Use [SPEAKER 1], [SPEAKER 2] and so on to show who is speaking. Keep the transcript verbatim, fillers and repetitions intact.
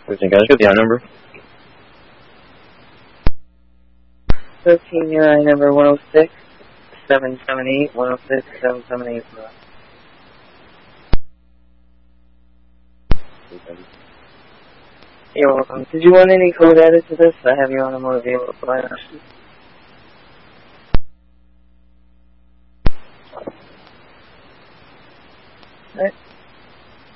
[SPEAKER 1] Everything, guys, got the I number.
[SPEAKER 2] thirteen year I number one oh six, seven seven eight, one oh six, seven seven eight. You're welcome. Did you want any code added to this? I have you on a motor vehicle provider. Alright.